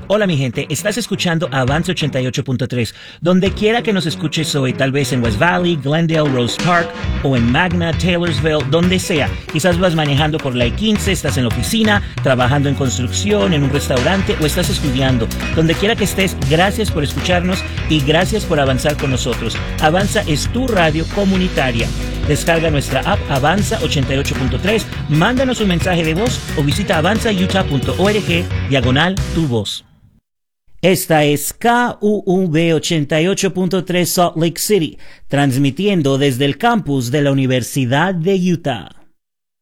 Hola mi gente, estás escuchando Avanza 88.3. Donde quiera que nos escuches hoy, tal vez en West Valley, Glendale, Rose Park o en Magna, Taylorsville, donde sea. Quizás vas manejando por la I-15, estás en la oficina, trabajando en construcción, en un restaurante o estás estudiando. Donde quiera que estés, gracias por escucharnos y gracias por avanzar con nosotros. Avanza es tu radio comunitaria. Descarga nuestra app Avanza 88.3, mándanos un mensaje de voz o visita avanzautah.org/tu voz. Esta es KUV 88.3 Salt Lake City, transmitiendo desde el campus de la Universidad de Utah.